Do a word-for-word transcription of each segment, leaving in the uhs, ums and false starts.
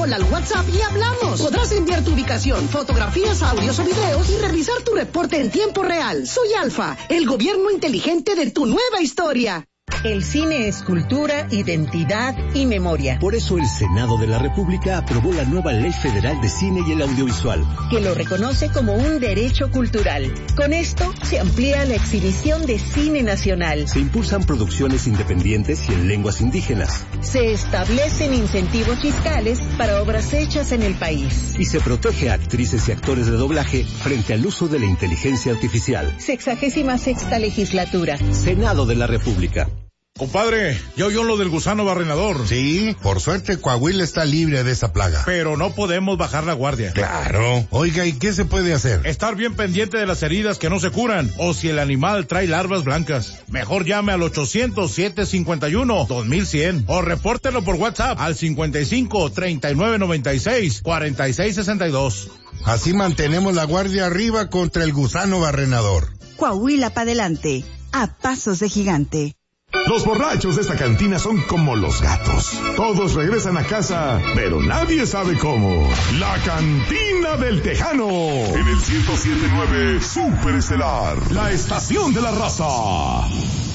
Hola al WhatsApp y hablamos. Podrás enviar tu ubicación, fotografías, audios o videos y revisar tu reporte en tiempo real. Soy Alfa, el gobierno inteligente de tu nueva historia. El cine es cultura, identidad y memoria. Por eso el Senado de la República aprobó la nueva Ley Federal de Cine y el Audiovisual, que lo reconoce como un derecho cultural. Con esto se amplía la exhibición de cine nacional. Se impulsan producciones independientes y en lenguas indígenas. Se establecen incentivos fiscales para obras hechas en el país. Y se protege a actrices y actores de doblaje frente al uso de la inteligencia artificial. Sexagésima sexta legislatura. Senado de la República. Compadre, ¿ya oyó lo del gusano barrenador? Sí, por suerte Coahuila está libre de esa plaga. Pero no podemos bajar la guardia. Claro. Oiga, ¿y qué se puede hacer? Estar bien pendiente de las heridas que no se curan, o si el animal trae larvas blancas. Mejor llame al ochocientos, siete cincuenta y uno, dos mil cien, o repórtelo por WhatsApp al cincuenta y cinco, treinta y nueve noventa y seis, cuarenta y seis sesenta y dos. Así mantenemos la guardia arriba contra el gusano barrenador. Coahuila para adelante, a pasos de gigante. Los borrachos de esta cantina son como los gatos. Todos regresan a casa, pero nadie sabe cómo. La Cantina del Tejano. En el ciento siete punto nueve Super Estelar. La estación de la raza.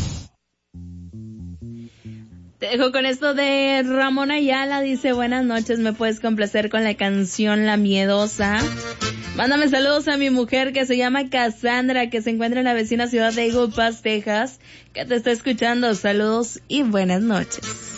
Te dejo con esto de Ramón Ayala. Dice, buenas noches, ¿me puedes complacer con la canción La Miedosa? Mándame saludos a mi mujer que se llama Cassandra, que se encuentra en la vecina ciudad de Eagle Pass, Texas, que te está escuchando. Saludos y buenas noches.